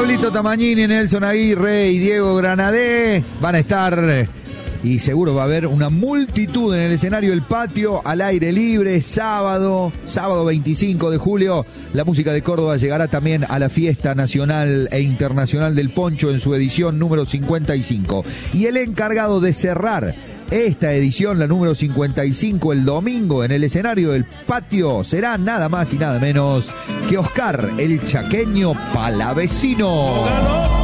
Pablito Tamagnini, Nelson Aguirre y Diego Granadé van a estar, y seguro va a haber una multitud en el escenario El Patio, al aire libre, sábado 25 de julio. La música de Córdoba llegará también a la fiesta nacional e internacional del poncho en su edición número 55. Y el encargado de cerrar esta edición, la número 55, el domingo en el escenario del Patio, será nada más y nada menos que Oscar el Chaqueño Palavecino.